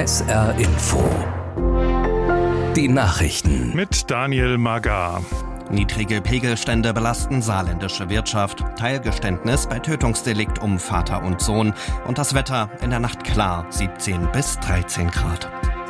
SR Info. Die Nachrichten. Mit Daniel Magar. Niedrige Pegelstände belasten saarländische Wirtschaft. Teilgeständnis bei Tötungsdelikt um Vater und Sohn. Und das Wetter in der Nacht klar, 17 bis 13 Grad.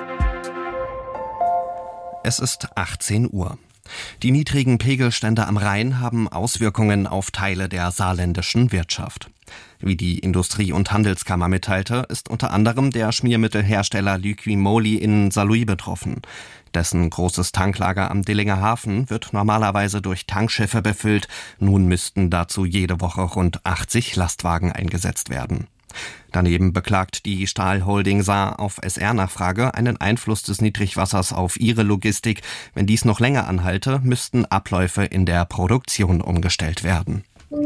Es ist 18 Uhr. Die niedrigen Pegelstände am Rhein haben Auswirkungen auf Teile der saarländischen Wirtschaft. Wie die Industrie- und Handelskammer mitteilte, ist unter anderem der Schmiermittelhersteller Liqui-Moly in Saarlouis betroffen. Dessen großes Tanklager am Dillinger Hafen wird normalerweise durch Tankschiffe befüllt. Nun müssten dazu jede Woche rund 80 Lastwagen eingesetzt werden. Daneben beklagt die Stahlholding Saar auf SR-Nachfrage einen Einfluss des Niedrigwassers auf ihre Logistik. Wenn dies noch länger anhalte, müssten Abläufe in der Produktion umgestellt werden.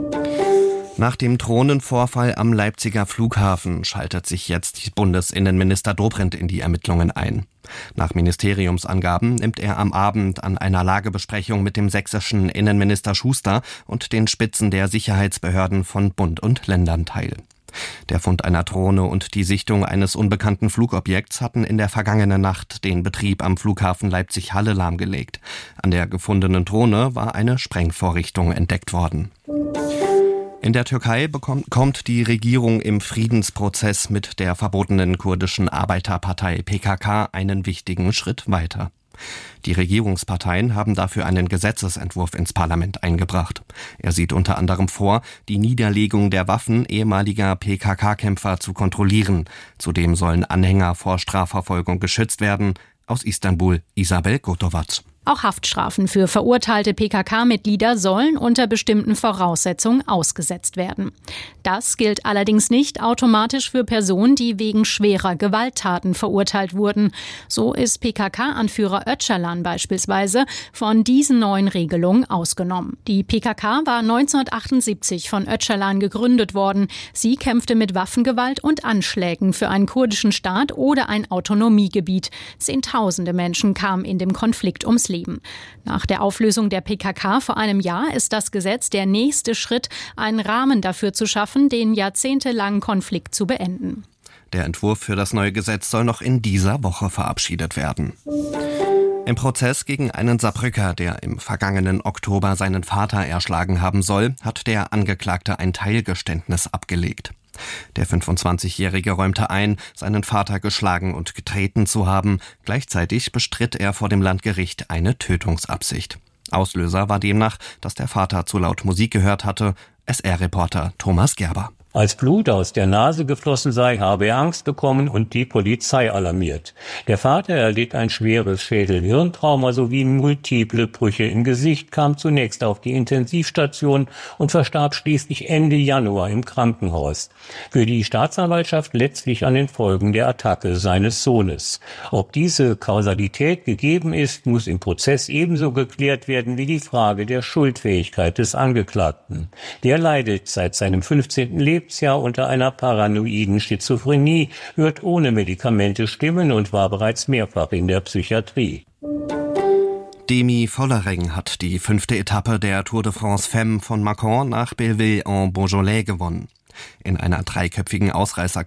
Nach dem Drohnenvorfall am Leipziger Flughafen schaltet sich jetzt Bundesinnenminister Dobrindt in die Ermittlungen ein. Nach Ministeriumsangaben nimmt er am Abend an einer Lagebesprechung mit dem sächsischen Innenminister Schuster und den Spitzen der Sicherheitsbehörden von Bund und Ländern teil. Der Fund einer Drohne und die Sichtung eines unbekannten Flugobjekts hatten in der vergangenen Nacht den Betrieb am Flughafen Leipzig-Halle lahmgelegt. An der gefundenen Drohne war eine Sprengvorrichtung entdeckt worden. In der Türkei kommt die Regierung im Friedensprozess mit der verbotenen kurdischen Arbeiterpartei PKK einen wichtigen Schritt weiter. Die Regierungsparteien haben dafür einen Gesetzesentwurf ins Parlament eingebracht. Er sieht unter anderem vor, die Niederlegung der Waffen ehemaliger PKK-Kämpfer zu kontrollieren. Zudem sollen Anhänger vor Strafverfolgung geschützt werden. Aus Istanbul, Isabel Gotovac. Auch Haftstrafen für verurteilte PKK-Mitglieder sollen unter bestimmten Voraussetzungen ausgesetzt werden. Das gilt allerdings nicht automatisch für Personen, die wegen schwerer Gewalttaten verurteilt wurden. So ist PKK-Anführer Öcalan beispielsweise von diesen neuen Regelungen ausgenommen. Die PKK war 1978 von Öcalan gegründet worden. Sie kämpfte mit Waffengewalt und Anschlägen für einen kurdischen Staat oder ein Autonomiegebiet. Zehntausende Menschen kamen in dem Konflikt ums Leben. Nach der Auflösung der PKK vor einem Jahr ist das Gesetz der nächste Schritt, einen Rahmen dafür zu schaffen, den jahrzehntelangen Konflikt zu beenden. Der Entwurf für das neue Gesetz soll noch in dieser Woche verabschiedet werden. Im Prozess gegen einen Saarbrücker, der im vergangenen Oktober seinen Vater erschlagen haben soll, hat der Angeklagte ein Teilgeständnis abgelegt. Der 25-Jährige räumte ein, seinen Vater geschlagen und getreten zu haben. Gleichzeitig bestritt er vor dem Landgericht eine Tötungsabsicht. Auslöser war demnach, dass der Vater zu laut Musik gehört hatte. SR-Reporter Thomas Gerber. Als Blut aus der Nase geflossen sei, habe er Angst bekommen und die Polizei alarmiert. Der Vater erlitt ein schweres Schädel-Hirntrauma sowie multiple Brüche im Gesicht, kam zunächst auf die Intensivstation und verstarb schließlich Ende Januar im Krankenhaus. Für die Staatsanwaltschaft letztlich an den Folgen der Attacke seines Sohnes. Ob diese Kausalität gegeben ist, muss im Prozess ebenso geklärt werden wie die Frage der Schuldfähigkeit des Angeklagten. Der leidet seit seinem 15. Lebensjahr unter einer paranoiden Schizophrenie, hört ohne Medikamente Stimmen und war bereits mehrfach in der Psychiatrie. Demi Vollering hat die 5. Etappe der Tour de France Femmes von Mâcon nach Belleville en Beaujolais gewonnen. In einer dreiköpfigen